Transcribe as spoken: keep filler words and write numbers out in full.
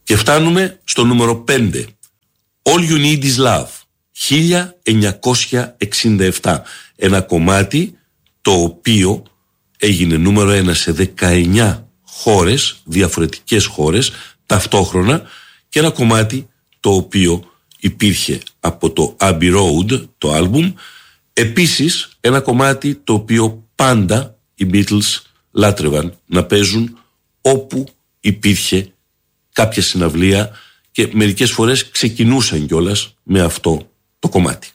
Και φτάνουμε στο νούμερο πέντε. All You Need Is Love, χίλια εννιακόσια εξήντα επτά. Ένα κομμάτι το οποίο έγινε νούμερο ένα σε δεκαεννιά χώρες, διαφορετικές χώρες, ταυτόχρονα, και ένα κομμάτι το οποίο υπήρχε από το Abbey Road, το άλμπουμ. Επίσης ένα κομμάτι το οποίο πάντα οι Beatles λάτρευαν να παίζουν όπου υπήρχε κάποια συναυλία, και μερικές φορές ξεκινούσαν κιόλας με αυτό το κομμάτι.